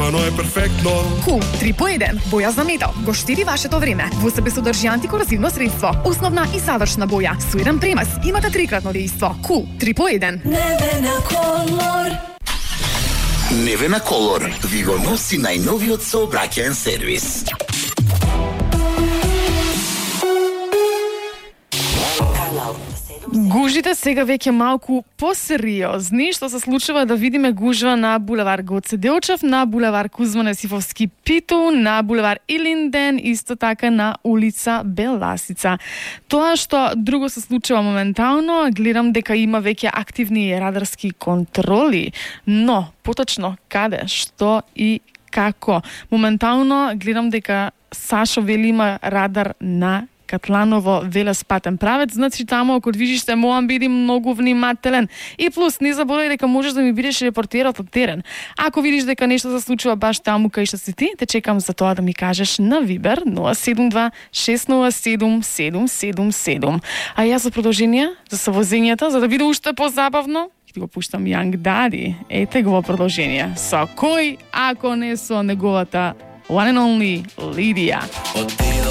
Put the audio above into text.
Ивано е перфектно. Кул 3 по 1. Боја за метал. Го штиди вашето време. Во себе содржи антикорозивно средство. Основна и завршна боја. Со еден премес имате трикратно дејство. Кул 3 по 1. Невена Колор. Невена Колор ви го носи најновиот сообраќаен сервис. Гужите сега веќе малку посериозни, што се случува да видиме гужва на булевар Гоце Делчев, на булевар Кузман Есифовски Питу, на булевар Илинден, исто така на улица Беласица. Тоа што друго се случува моментално, гледам дека има веќе активни радарски контроли, но поточно каде, што и како. Моментално гледам дека Сашо вели има радар на Катланово велоспатен правец, значи таму ако движиште моам биди многу внимателен. И плюс не заборај дека можеш да ми бидеш репортерот од терен. Ако видиш дека нешто се случува баш таму кај што си ти, те чекам за тоа да ми кажеш на Вибер 072 607 777. А јас за продолжение за совозењето, за да биде уште позабавно, ќе го пуштам Young Daddy. Ете го во продолжение. Со кој, ако не со неговата one and only Лидија.